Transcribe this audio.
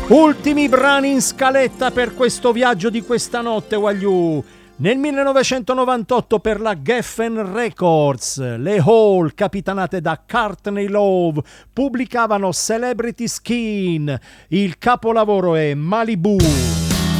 Ultimi brani in scaletta per questo viaggio di questa notte, Wagyu. Nel 1998 per la Geffen Records, le Hall, capitanate da Courtney Love, pubblicavano Celebrity Skin. Il capolavoro è Malibu.